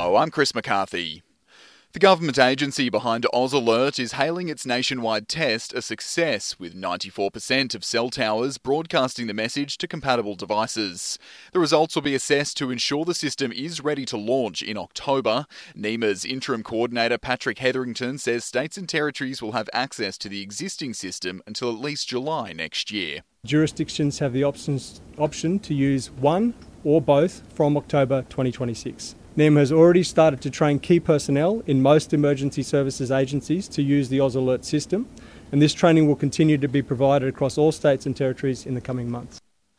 Hello, I'm Chris McCarthy. The government agency behind Oz Alert is hailing its nationwide test a success, with 94% of cell towers broadcasting the message to compatible devices. The results will be assessed to ensure the system is ready to launch in October. NEMA's interim coordinator Patrick Hetherington says states and territories will have access to the existing system until at least July next year. Jurisdictions have the option to use one or both from October 2026. NEMA has already started to train key personnel in most emergency services agencies to use the Oz Alert system, and this training will continue to be provided across all states and territories in the coming months.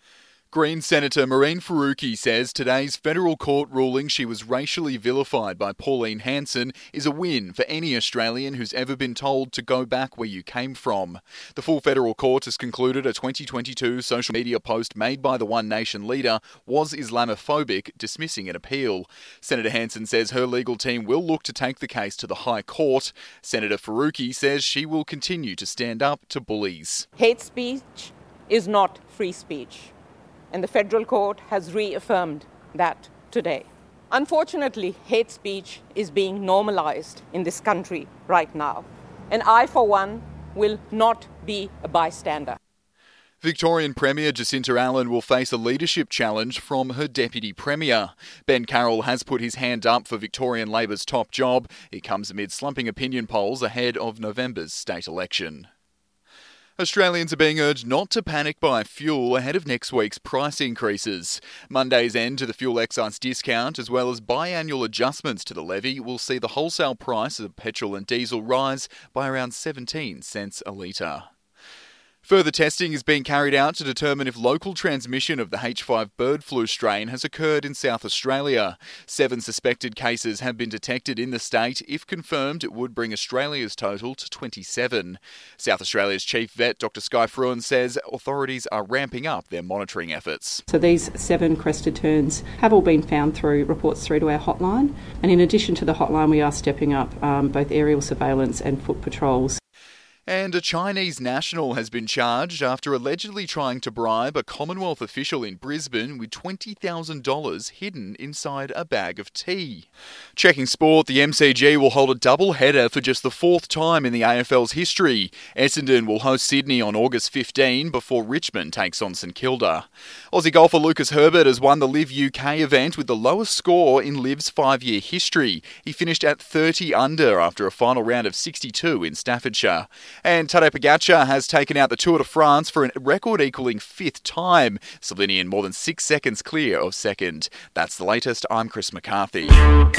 Greens Senator Mehreen Faruqi says today's federal court ruling she was racially vilified by Pauline Hanson is a win for any Australian who's ever been told to go back where you came from. The full federal court has concluded a 2022 social media post made by the One Nation leader was Islamophobic, dismissing an appeal. Senator Hanson says her legal team will look to take the case to the High Court. Senator Faruqi says she will continue to stand up to bullies. Hate speech is not free speech. And the federal court has reaffirmed that today. Unfortunately, hate speech is being normalized in this country right now. And I, for one, will not be a bystander. Victorian Premier Jacinta Allen will face a leadership challenge from her Deputy Premier. Ben Carroll has put his hand up for Victorian Labor's top job. It comes amid slumping opinion polls ahead of November's state election. Australians are being urged not to panic buy fuel ahead of next week's price increases. Monday's end to the fuel excise discount, as well as biannual adjustments to the levy, will see the wholesale price of petrol and diesel rise by around 17 cents a litre. Further testing is being carried out to determine if local transmission of the H5 bird flu strain has occurred in South Australia. 7 suspected cases have been detected in the state. If confirmed, it would bring Australia's total to 27. South Australia's chief vet, Dr Skye Fruin, says authorities are ramping up their monitoring efforts. So these 7 crested terns have all been found through reports through to our hotline. And in addition to the hotline, we are stepping up both aerial surveillance and foot patrols. And a Chinese national has been charged after allegedly trying to bribe a Commonwealth official in Brisbane with $20,000 hidden inside a bag of tea. Checking sport, the MCG will hold a double header for just the 4th time in the AFL's history. Essendon will host Sydney on August 15 before Richmond takes on St Kilda. Aussie golfer Lucas Herbert has won the Live UK event with the lowest score in Live's 5-year history. He finished at 30 under after a final round of 62 in Staffordshire. And Tadej Pogacar has taken out the Tour de France for a record-equalling 5th time, Slovenian more than 6 seconds clear of second. That's the latest. I'm Chris McCarthy.